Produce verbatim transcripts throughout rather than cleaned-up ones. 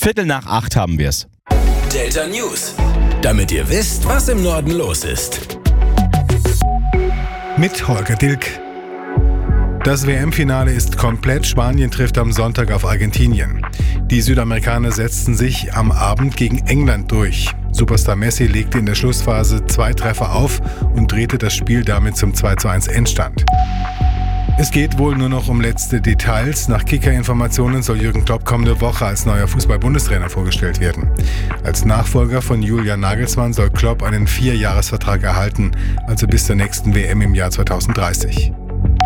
Viertel nach acht haben wir es. Delta News, damit ihr wisst, was im Norden los ist. Mit Holger Dilk. Das W M-Finale ist komplett. Spanien trifft am Sonntag auf Argentinien. Die Südamerikaner setzten sich am Abend gegen England durch. Superstar Messi legte in der Schlussphase zwei Treffer auf und drehte das Spiel damit zum zwei zu eins Endstand. Es geht wohl nur noch um letzte Details. Nach Kicker-Informationen soll Jürgen Klopp kommende Woche als neuer Fußball-Bundestrainer vorgestellt werden. Als Nachfolger von Julian Nagelsmann soll Klopp einen Vierjahresvertrag erhalten, also bis zur nächsten W M im Jahr zweitausenddreißig.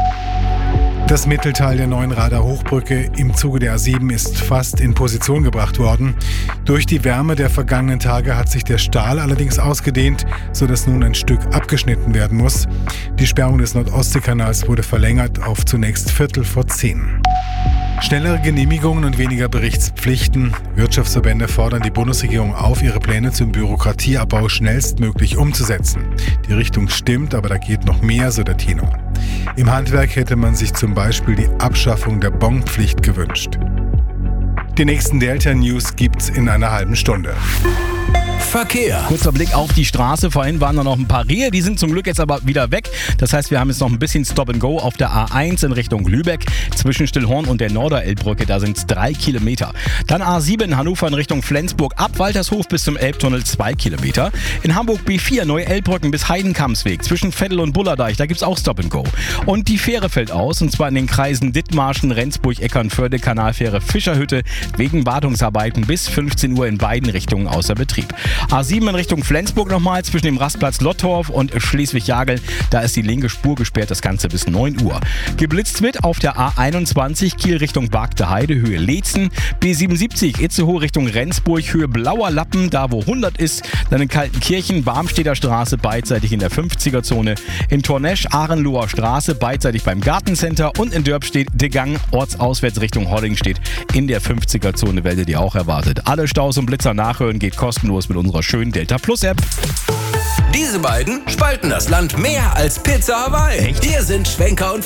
Das Mittelteil der neuen Radar-Hochbrücke im Zuge der A sieben ist fast in Position gebracht worden. Durch die Wärme der vergangenen Tage hat sich der Stahl allerdings ausgedehnt, sodass nun ein Stück abgeschnitten werden muss. Die Sperrung des Nordostseekanals wurde verlängert auf zunächst Viertel vor zehn. Schnellere Genehmigungen und weniger Berichtspflichten. Wirtschaftsverbände fordern die Bundesregierung auf, ihre Pläne zum Bürokratieabbau schnellstmöglich umzusetzen. Die Richtung stimmt, aber da geht noch mehr, so der Tenor. Im Handwerk hätte man sich zum Beispiel die Abschaffung der Bonpflicht gewünscht. Die nächsten Delta News gibt's in einer halben Stunde. Verkehr. Kurzer Blick auf die Straße. Vorhin waren da noch ein paar Rehe, die sind zum Glück jetzt aber wieder weg. Das heißt, wir haben jetzt noch ein bisschen Stop and Go auf der A eins in Richtung Lübeck. Zwischen Stillhorn und der Norderelbbrücke, da sind es drei Kilometer. Dann A sieben Hannover in Richtung Flensburg ab Waltershof bis zum Elbtunnel zwei Kilometer. In Hamburg B vier Neu-Elbbrücken bis Heidenkampsweg zwischen Veddel und Bullerdeich, da gibt es auch Stop and Go. Und die Fähre fällt aus, und zwar in den Kreisen Dithmarschen, Rendsburg, Eckernförde, Kanalfähre Fischerhütte wegen Wartungsarbeiten bis fünfzehn Uhr in beiden Richtungen außer Betrieb. A sieben in Richtung Flensburg nochmal zwischen dem Rastplatz Lottorf und Schleswig-Jagel. Da ist die linke Spur gesperrt, das Ganze bis neun Uhr. Geblitzt wird auf der A einundzwanzig Kiel Richtung Bargte Heide, Höhe Leetzen. B siebenundsiebzig Itzehoe Richtung Rendsburg, Höhe Blauer Lappen, da wo hundert ist. Dann in Kaltenkirchen, Barmstedter Straße, beidseitig in der fünfziger-Zone. In Tornesch, Ahrenloher Straße, beidseitig beim Gartencenter. Und in Dörpstedt, Degang, ortsauswärts Richtung Hollingstedt in der fünfziger-Zone, werdet ihr auch erwartet. Alle Staus und Blitzer nachhören geht kostenlos mit unserer schönen Delta Plus App. Diese beiden spalten das Land mehr als Pizza Hawaii. Echt? Hier sind Schwenker und